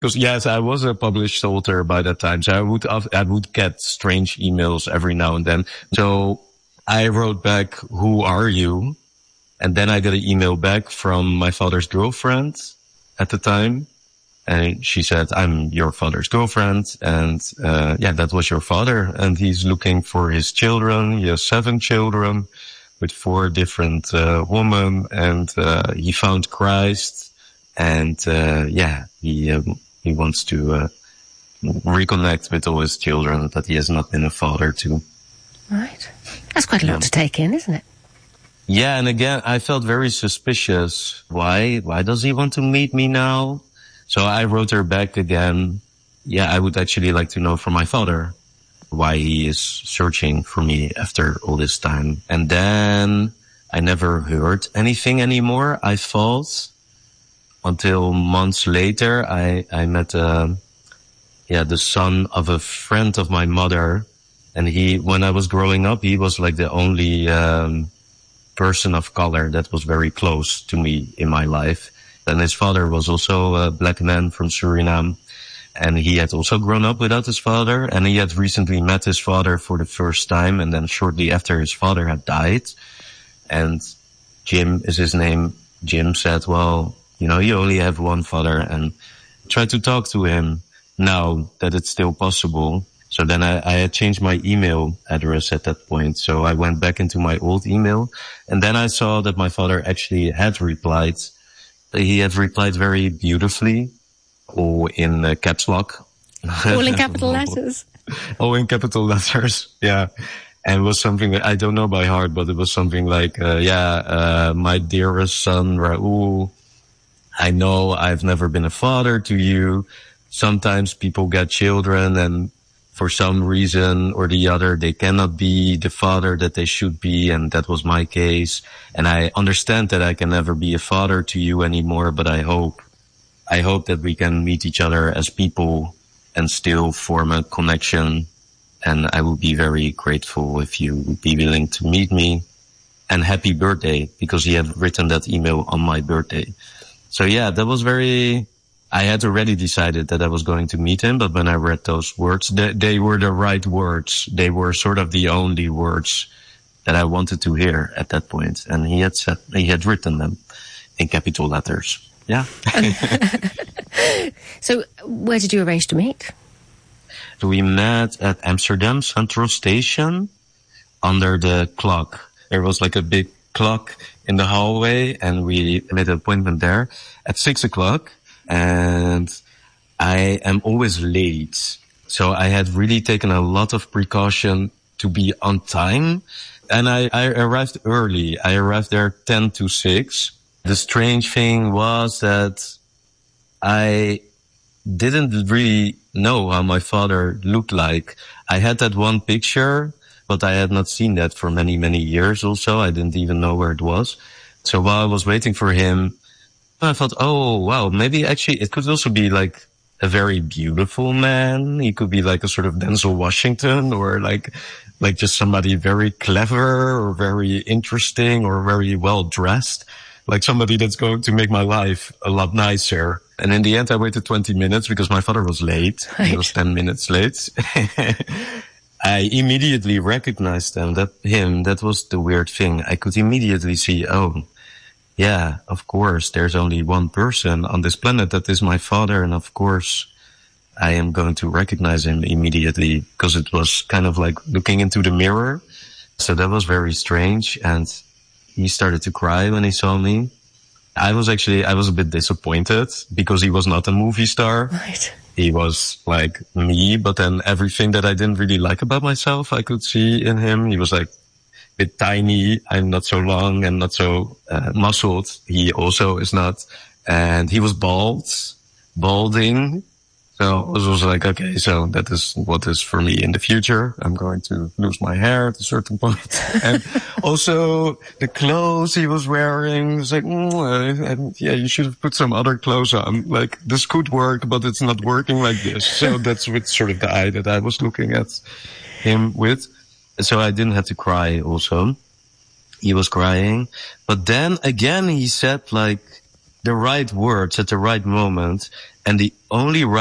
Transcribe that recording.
Because yes, I was a published author by that time, so I would get strange emails every now and then. So I wrote back, "Who are you?" And then I got an email back from my father's girlfriend at the time. And she said, "I'm your father's girlfriend." And, that was your father. And he's looking for his children. He has 7 children with 4 different, women. And, he found Christ. And, he wants to, reconnect with all his children that he has not been a father to. Right. That's quite a lot to take in, isn't it? Yeah. And again, I felt very suspicious. Why does he want to meet me now? So I wrote her back again. Yeah, I would actually like to know from my father why he is searching for me after all this time. And then I never heard anything anymore, I thought, until months later. I met, the son of a friend of my mother. And when I was growing up, he was like the only, person of color that was very close to me in my life. And his father was also a black man from Suriname. And he had also grown up without his father. And he had recently met his father for the first time. And then shortly after, his father had died. And Jim is his name. Jim said, "Well, you only have one father." And try to talk to him now that it's still possible. So then I had changed my email address at that point. So I went back into my old email. And then I saw that my father actually had replied. He had replied very beautifully, all in caps lock. All in capital letters. All in capital letters, yeah. And it was something that I don't know by heart, but it was something like, "My dearest son, Raul, I know I've never been a father to you. Sometimes people get children and for some reason or the other, they cannot be the father that they should be. And that was my case. And I understand that I can never be a father to you anymore, but I hope that we can meet each other as people and still form a connection. And I would be very grateful if you would be willing to meet me. And happy birthday," because he had written that email on my birthday. So yeah, that was I had already decided that I was going to meet him, but when I read those words, they were the right words. They were sort of the only words that I wanted to hear at that point. And he had written them in capital letters. Yeah. So where did you arrange to meet? So we met at Amsterdam Central Station under the clock. There was like a big clock in the hallway, and we made an appointment there at 6:00. And I am always late. So I had really taken a lot of precaution to be on time. And I arrived early. I arrived there 10:06. The strange thing was that I didn't really know how my father looked like. I had that one picture, but I had not seen that for many, many years also. I didn't even know where it was. So while I was waiting for him, I thought, oh, wow, maybe actually it could also be like a very beautiful man. He could be like a sort of Denzel Washington, or like just somebody very clever or very interesting or very well dressed, like somebody that's going to make my life a lot nicer. And in the end, I waited 20 minutes because my father was late. Right. He was 10 minutes late. I immediately recognized him. That was the weird thing. I could immediately see, oh, yeah, of course, there's only one person on this planet that is my father. And of course, I am going to recognize him immediately, because it was kind of like looking into the mirror. So that was very strange. And he started to cry when he saw me. I was a bit disappointed because he was not a movie star. Right. He was like me, but then everything that I didn't really like about myself, I could see in him. He was like bit tiny. I'm not so long and not so muscled. He also is not. And he was balding. So it was like, okay, so that is what is for me in the future. I'm going to lose my hair at a certain point. And also the clothes he was wearing was like, yeah, you should have put some other clothes on. Like, this could work, but it's not working like this. So that's with sort of the eye that I was looking at him with. So I didn't have to cry also. He was crying. But then again, he said like the right words at the right moment. and the only